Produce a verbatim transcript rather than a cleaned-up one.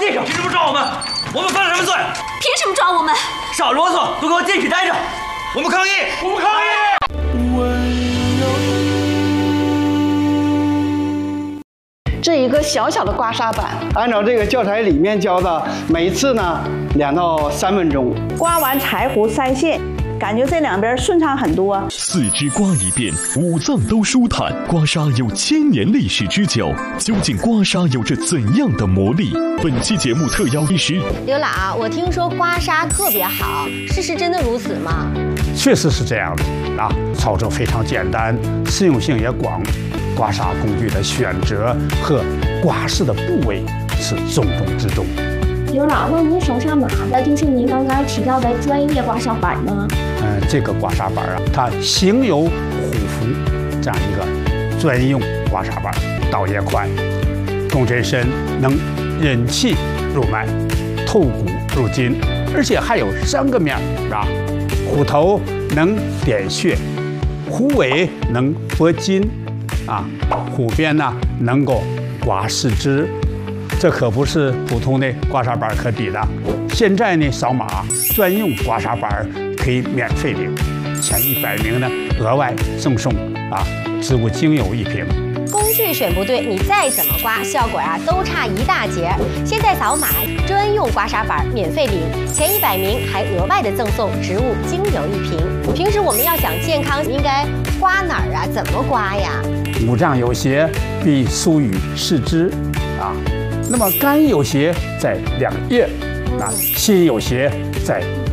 地上！凭什么抓我们？我们犯了什么罪？ 凭什么抓我们？ 少啰嗦，都给我进去待着！我们抗议！我们抗议！ 这一个小小的刮痧板， 按照这个教材里面教的，每次呢两到三分钟， 刮完柴胡三线，感觉这两边顺畅很多。 四肢刮一遍，五脏都舒坦。刮痧有千年历史之久，究竟刮痧有着怎样的魔力？本期节目特邀医师刘老，我听说刮痧特别好，事实真的如此吗？ 确实是这样的啊，操作非常简单，适用性也广。刮痧工具的选择和刮拭的部位是重中之重。 刘老，那您手上拿的就是您刚刚提到的专业刮痧板吗？ 嗯，这个刮痧板啊，它形有虎符这样一个专用刮痧板，导也快，共振深，能引气入脉，透骨入筋，而且还有三个面啊，虎头能点穴，虎尾能拨筋。啊，虎边呢能够刮四肢，这可不是普通的刮痧板可比的。现在呢，扫码专用刮痧板可以免费领，前一百名呢额外赠送啊植物精油一瓶。 工具选不对，你再怎么刮，效果啊都差一大截。现在扫码专用刮痧板免费领，前一百名还额外的赠送植物精油一瓶。平时我们要想健康，应该刮哪儿啊？怎么刮呀？ 五脏有邪必疏于四肢啊，那么肝有邪在两腋啊，心有邪在